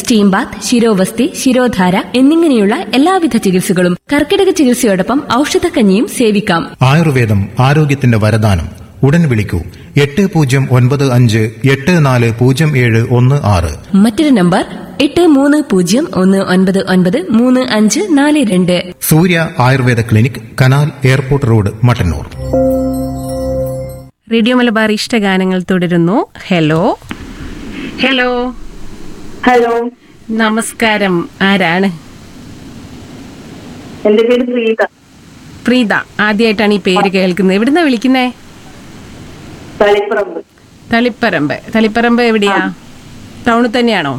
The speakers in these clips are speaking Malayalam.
സ്റ്റീം ബാത്ത്, ശിരോവസ്തി, ശിരോധാര എന്നിങ്ങനെയുള്ള എല്ലാവിധ ചികിത്സകളും കർക്കിടക ചികിത്സയോടൊപ്പം ഔഷധക്കഞ്ഞിയും സേവിക്കാം. ആയുർവേദം ആരോഗ്യത്തിന്റെ വരദാനം. ഉടൻ വിളിക്കൂ 8095840716. മറ്റൊരു നമ്പർ 8301993542. സൂര്യ Ayurveda clinic, canal airport road, Mattannur. Radio Malabar ഇഷ്ടഗാനങ്ങൾ തുടരുന്നു. ഹലോ ഹലോ ഹലോ, നമസ്കാരം. ആരാണ്? എന്റെ പേര് പ്രീത. പ്രീത, ആദ്യമായിട്ടാണ് ഈ പേര് കേൾക്കുന്നത്. എവിടുന്നാ വിളിക്കുന്നേ? തളിപ്പറമ്പ്. തളിപ്പറമ്പ് എവിടെയാ? ടൗണിൽ തന്നെയാണോ?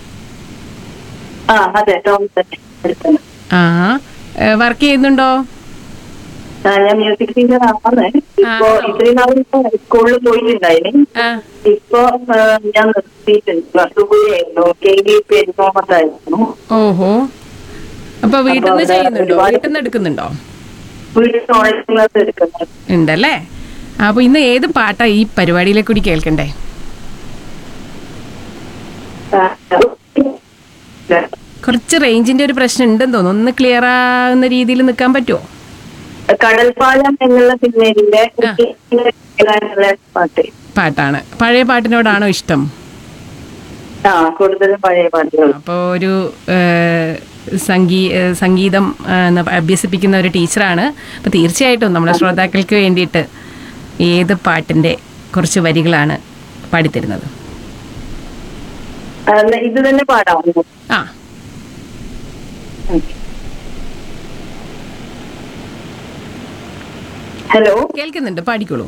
അതെ, ടൗണിൽ തന്നെ. ആ, വർക്ക് ചെയ്യുന്നുണ്ടോ? ഞാൻ മ്യൂസിക് ടീച്ചർ ആണ്. ഇപ്പൊ ഇത്രയും നാൾ സ്കൂളിൽ പോയിട്ടുണ്ടായിരുന്നു. ഇപ്പൊ ഞാൻ നിർത്തിയിട്ടുണ്ട്. ക്ലാസ്സുകൂടിയായിരുന്നു. KVP എഴുതാമത്തായിരുന്നു. ഓഹോ, അപ്പൊ വീട്ടിൽ നിന്ന് ചെയ്യുന്നുണ്ടോ? വീട്ടിൽ നിന്ന് എടുക്കുന്നുണ്ടോ? വീട്ടിൽ ഓൺലൈൻ ക്ലാസ് എടുക്കുന്നുണ്ട്. ഉണ്ടല്ലേ. അപ്പൊ ഇന്ന് ഏത് പാട്ടാ ഈ പരിപാടിയിലെ കൂടി കേൾക്കണ്ടേ? കുറച്ച് റേഞ്ചിന്റെ ഒരു പ്രശ്നം ഉണ്ടെന്ന് തോന്നുന്നു. ഒന്ന് ക്ലിയർ ആകുന്ന രീതിയിൽ നിൽക്കാൻ പറ്റുമോ? കടൽപ്പാലം എന്നുള്ള സിനിമയിലെ പാട്ടാണ്. പഴയ പാട്ടിനോടാണോ ഇഷ്ടം? കൂടുതലും പഴയ പാട്ടുകൾ. അപ്പോൾ ഒരു സംഗീതം അഭ്യസിപ്പിക്കുന്ന ഒരു ടീച്ചറാണ്. അപ്പോൾ തീർച്ചയായിട്ടും നമ്മുടെ ശ്രോതാക്കൾക്ക് വേണ്ടിയിട്ട് ഏത് പാട്ടിന്റെ കുറച്ച് വരികളാണ് പാടിത്തരുന്നത്? ഇത് തന്നെ പാടാമോ? ആ, ഹലോ, കേൾക്കുന്നുണ്ട്, പാടിക്കോളൂ.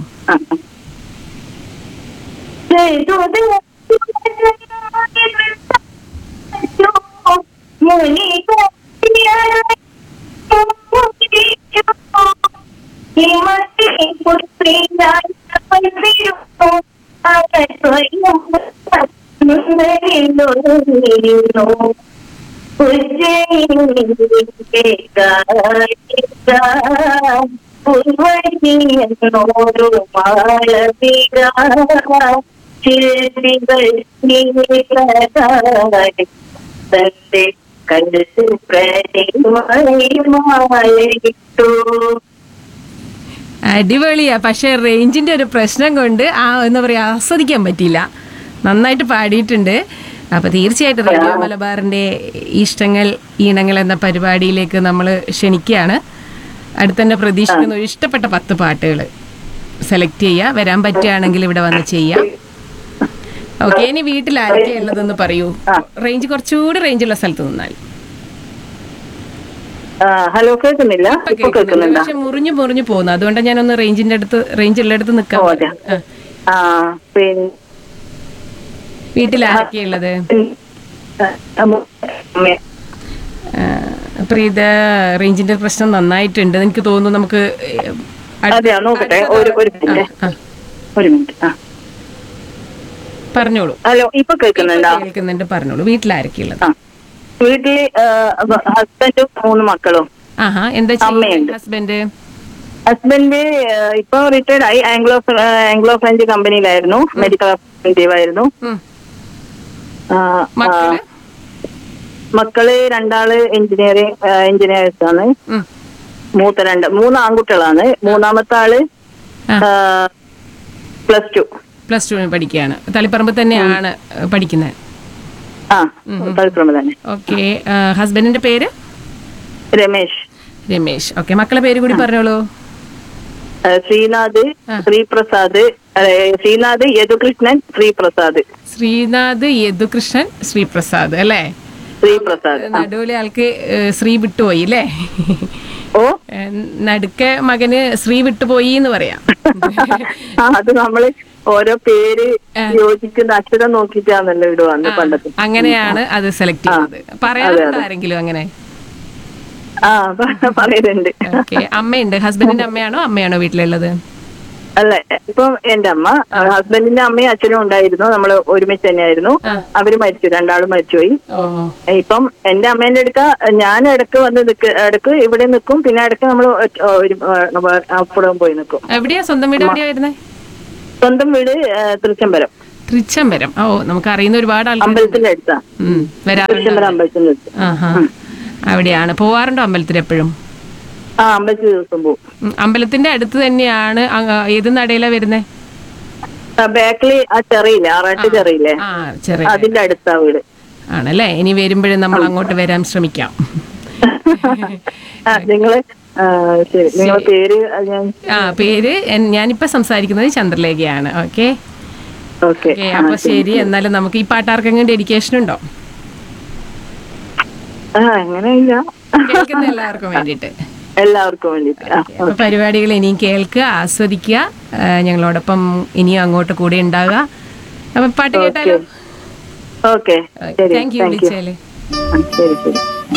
അടിപൊളിയാ. പക്ഷെ റേഞ്ചിന്റെ ഒരു പ്രശ്നം കൊണ്ട് എന്താ പറയാ, ആസ്വദിക്കാൻ പറ്റിയില്ല. നന്നായിട്ട് പാടിയിട്ടുണ്ട്. അപ്പൊ തീർച്ചയായിട്ടും റേഡിയോ മലബാറിന്റെ ഇഷ്ടങ്ങൾ ഈണങ്ങൾ എന്ന പരിപാടിയിലേക്ക് നമ്മൾ ക്ഷണിക്കുകയാണ്. അടുത്തന്നെ പ്രതീക്ഷിക്കുന്ന ഒരു ഇഷ്ടപ്പെട്ട 10 പാട്ടുകൾ സെലക്ട് ചെയ്യുക. വരാൻ പറ്റുകയാണെങ്കിൽ ഇവിടെ വന്ന് ചെയ്യാം. ഓക്കെ, ഇനി വീട്ടിൽ ആരൊക്കെയാ ഉള്ളതെന്ന് പറയൂ. റേഞ്ച് കുറച്ചുകൂടി റേഞ്ചുള്ള സ്ഥലത്ത് നിന്നാൽ. ഹലോ, കേൾക്കുന്നില്ല? പക്ഷെ മുറിഞ്ഞു പോകുന്നു. അതുകൊണ്ടാണ് ഞാനൊന്ന് റേഞ്ച് ഉള്ളിടത്ത് നിൽക്കാം. വീട്ടിൽ ആരൊക്കെയാ ഉള്ളത്? പ്രീത, റേഞ്ചിന്റെ പ്രശ്നം നന്നായിട്ടുണ്ട്. എനിക്ക് തോന്നുന്നു നമുക്ക് പറഞ്ഞോളൂ. ഹലോ, ഇപ്പൊ കേൾക്കുന്നുണ്ട്, പറഞ്ഞോളൂ. വീട്ടിലാരൊക്കെയുള്ളത്? വീട്ടില് ഹസ്ബൻഡും 3 മക്കളും. എന്താ ഹസ്ബൻഡ് ഇപ്പൊ റിട്ടയർഡ് ആയി. Anglo French കമ്പനിയിലായിരുന്നു. മെഡിക്കൽ റെപ്രസെന്റേറ്റീവ് ആയിരുന്നു. മക്കള് 2 എഞ്ചിനീയേഴ്സ് ആണ്. 3 ആൺകുട്ടികളാണ്. 3ാമത്തെ ആള് പ്ലസ് ടു പഠിക്കുകയാണ്. തളിപ്പറമ്പ് തന്നെയാണ് പഠിക്കുന്നത്. തളിപ്പറമ്പ് തന്നെ. ഓക്കെ, ഹസ്ബൻഡിന്റെ പേര്? രമേശ്. ഓക്കെ, മക്കളെ പേര് കൂടി പറഞ്ഞോളൂ. ശ്രീനാഥ് യദുകൃഷ്ണൻ ശ്രീപ്രസാദ് അല്ലേ? നടുവിലെ ആൾക്ക് ശ്രീ വിട്ടുപോയി അല്ലേ? നടുക്കെ മകന് ശ്രീ വിട്ടുപോയി എന്ന് പറയാം. അത് നമ്മള് ഓരോ പേര് യോജിക്കുന്ന അക്ഷരം നോക്കിയിട്ടാണല്ലോ ഇടുവാന്ന് പണ്ടത്തെ. അങ്ങനെയാണ് അത് സെലക്ട് ചെയ്യുന്നത്. പറയാറുണ്ടോ ആരെങ്കിലും അങ്ങനെ? പറയുന്നുണ്ട്. അമ്മയുണ്ട്. ഹസ്ബൻഡിന്റെ അമ്മയാണോ വീട്ടിലുള്ളത്? അല്ല, ഇപ്പം എന്റെ അമ്മ, ഹസ്ബൻഡിന്റെ അമ്മയും അച്ഛനും ഉണ്ടായിരുന്നു. നമ്മള് ഒരുമിച്ച് തന്നെയായിരുന്നു. അവര് മരിച്ചു, 2 മരിച്ചുപോയി. ഇപ്പം എന്റെ അമ്മേന്റെ അടുക്ക ഞാൻ ഇടക്ക് വന്ന് ഇടക്ക് ഇവിടെ നിൽക്കും. പിന്നെ ഇടക്ക് നമ്മള് അപ്പുറം പോയി നിൽക്കും. എവിടെയാ സ്വന്തം വീട്? എവിടെയാ വരുന്നത്? സ്വന്തം വീട് തൃച്ചംബരം. തൃച്ചംബരം. ഓ, നമുക്ക് അറിയുന്ന ഒരുപാട് ആൾക്കാർ അമ്പലത്തിന്റെ അടുത്താ. വരാറുണ്ട്. അമ്പലത്തിന്റെ അടുത്ത്. ആഹാ, അവിടെയാണ്. പോവാറുണ്ടോ അമ്പലത്തിൽ എപ്പോഴും? ആ, 50 ദിവസം പോകും. അമ്പലത്തിന്റെ അടുത്ത് തന്നെയാണ്. ഏത് നടയിലാ വരുന്നേ? ബാക്കില് ആ ചെറിയില്ലേ, ആറാട്ട് ചെറിയില്ലേ, ആ, ചെറിയ അതിന്റെ അടുത്താ വീട്. ആണല്ലേ. ഇനി വരുമ്പോഴും നമ്മൾ അങ്ങോട്ട് വരാൻ ശ്രമിക്കാം. നിങ്ങള് ശരി, നിങ്ങളെ പേര്? പേര് ഞാനിപ്പോ സംസാരിക്കുന്നത് ചന്ദ്രലേഖയാണ്. Okay okay. അപ്പൊ ശരി. എന്നാലും നമുക്ക് ഈ പാട്ടാർക്കെങ്കിലും ഡെഡിക്കേഷൻ ഉണ്ടോ? അങ്ങനെയില്ല, കേൾക്കുന്ന എല്ലാവർക്കും വേണ്ടിട്ട്. എല്ലാവർക്കും വേണ്ടിട്ട്. അപ്പൊ പരിപാടികൾ ഇനിയും കേൾക്കുക, ആസ്വദിക്കുക. ഞങ്ങളോടൊപ്പം ഇനിയും അങ്ങോട്ട് കൂടെ ഉണ്ടാവുക. അപ്പൊ പാട്ട് കേട്ടാലോ? ഓക്കെ, താങ്ക് യു വിളിച്ചാല്. ശരി ശരി.